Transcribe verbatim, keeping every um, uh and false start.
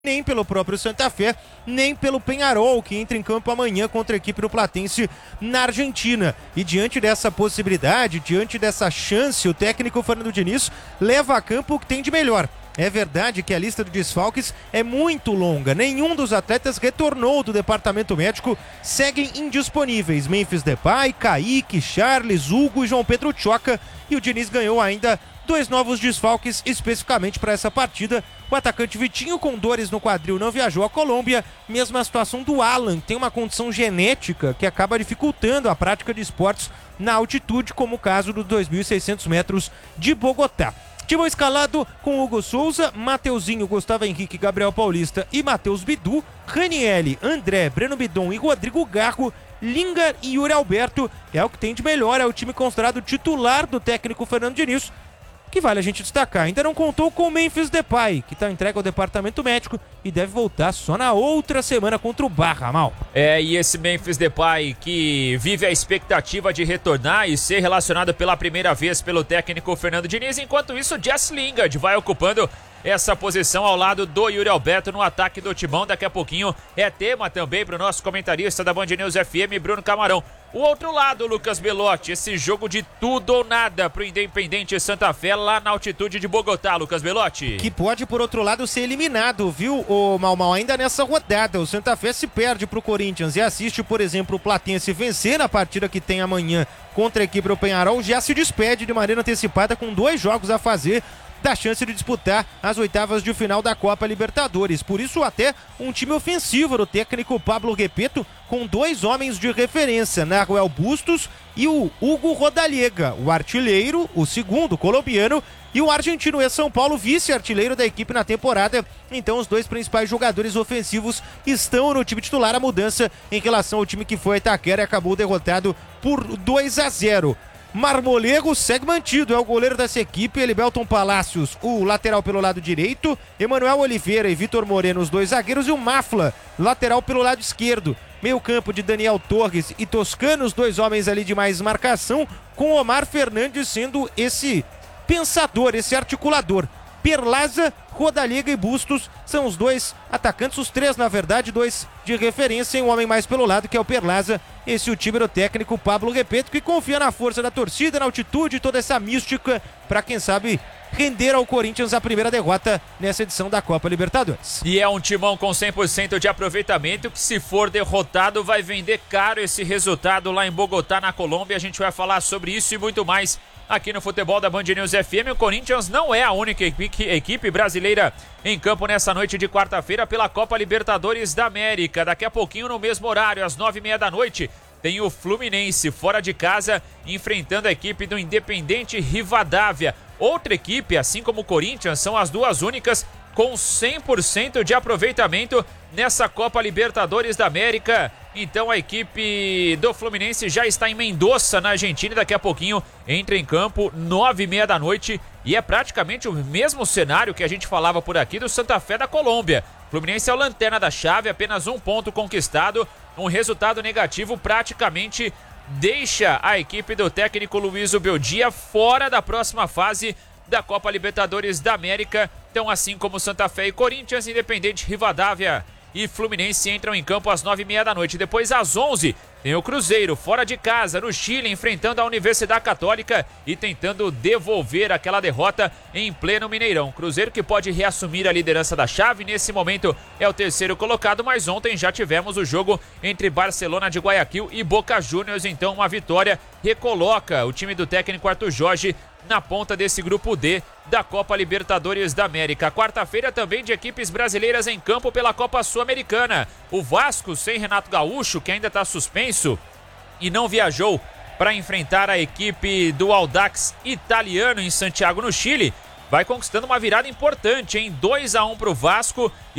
nem pelo próprio Santa Fé, nem pelo Peñarol, que entra em campo amanhã contra a equipe do Platense na Argentina. E diante dessa possibilidade, diante dessa chance, o técnico Fernando Diniz leva a campo o que tem de melhor. É verdade que a lista de desfalques é muito longa. Nenhum dos atletas retornou do departamento médico, seguem indisponíveis. Memphis Depay, Kaique, Charles, Hugo e João Pedro Choca. E o Diniz ganhou ainda dois novos desfalques especificamente para essa partida. O atacante Vitinho, com dores no quadril, não viajou à Colômbia. Mesma situação do Alan, tem uma condição genética que acaba dificultando a prática de esportes na altitude, como o caso dos dois mil e seiscentos metros de Bogotá. Time escalado com Hugo Souza, Mateuzinho, Gustavo Henrique, Gabriel Paulista e Matheus Bidu, Ranielli, André, Breno Bidon e Rodrigo Garro, Lingard e Yuri Alberto. É o que tem de melhor, é o time considerado titular do técnico Fernando Diniz, que vale a gente destacar. Ainda não contou com o Memphis Depay, que está entregue ao departamento médico e deve voltar só na outra semana contra o Barra, Mal. É, e esse Memphis Depay que vive a expectativa de retornar e ser relacionado pela primeira vez pelo técnico Fernando Diniz. Enquanto isso, o Jess Lingard vai ocupando essa posição ao lado do Yuri Alberto no ataque do Timão. Daqui a pouquinho é tema também para o nosso comentarista da Band News F M, Bruno Camarão. O outro lado, Lucas Belotti, esse jogo de tudo ou nada pro Independente Santa Fé lá na altitude de Bogotá, Lucas Belotti. Que pode, por outro lado, ser eliminado, viu, o Mal Mal, ainda nessa rodada. O Santa Fé se perde pro Corinthians e assiste, por exemplo, o Platense vencer na partida que tem amanhã contra a equipe do Peñarol, já se despede de maneira antecipada com dois jogos a fazer da chance de disputar as oitavas de final da Copa Libertadores. Por isso, até um time ofensivo do técnico Pablo Repetto, com dois homens de referência, Nahuel Bustos e o Hugo Rodallega, o artilheiro, o segundo colombiano, e o argentino é São Paulo, vice-artilheiro da equipe na temporada. Então os dois principais jogadores ofensivos estão no time titular. A mudança em relação ao time que foi a Itaquera e acabou derrotado por dois a zero. Marmolego segue mantido, é o goleiro dessa equipe, Elibelton Palácios, o lateral pelo lado direito, Emanuel Oliveira e Vitor Moreno, os dois zagueiros, e o Mafla, lateral pelo lado esquerdo. Meio campo de Daniel Torres e Toscano, os dois homens ali de mais marcação, com Omar Fernandes sendo esse pensador, esse articulador. Perlaza, Rodallega e Bustos são os dois atacantes, os três na verdade, dois de referência e um homem mais pelo lado, que é o Perlaza. Esse é o time do técnico Pablo Repetto, que confia na força da torcida, na altitude, toda essa mística para, quem sabe, render ao Corinthians a primeira derrota nessa edição da Copa Libertadores. E é um timão com cem por cento de aproveitamento que, se for derrotado, vai vender caro esse resultado lá em Bogotá, na Colômbia. A gente vai falar sobre isso e muito mais aqui no Futebol da Band News F M. O Corinthians não é a única equipe brasileira em campo nessa noite de quarta-feira pela Copa Libertadores da América. Daqui a pouquinho, no mesmo horário, às nove e meia da noite, tem o Fluminense fora de casa enfrentando a equipe do Independente Rivadavia. Outra equipe, assim como o Corinthians, são as duas únicas com cem por cento de aproveitamento nessa Copa Libertadores da América. Então a equipe do Fluminense já está em Mendoza, na Argentina, e daqui a pouquinho entra em campo, nove e meia da noite, e é praticamente o mesmo cenário que a gente falava por aqui do Santa Fé da Colômbia. Fluminense é o lanterna da chave, apenas um ponto conquistado, um resultado negativo praticamente deixa a equipe do técnico Luiz Ubeldia fora da próxima fase da Copa Libertadores da América. Então, assim como Santa Fé e Corinthians, Independente Rivadavia e Fluminense entram em campo às nove e meia da noite. Depois, às onze, tem o Cruzeiro fora de casa, no Chile, enfrentando a Universidade Católica e tentando devolver aquela derrota em pleno Mineirão. Cruzeiro que pode reassumir a liderança da chave, nesse momento é o terceiro colocado, mas ontem já tivemos o jogo entre Barcelona de Guayaquil e Boca Juniors. Então uma vitória recoloca o time do técnico Arthur Jorge na ponta desse grupo D da Copa Libertadores da América. Quarta-feira também de equipes brasileiras em campo pela Copa Sul-Americana. O Vasco, sem Renato Gaúcho, que ainda está suspenso e não viajou para enfrentar a equipe do Audax italiano em Santiago, no Chile, vai conquistando uma virada importante, em dois a um para o Vasco.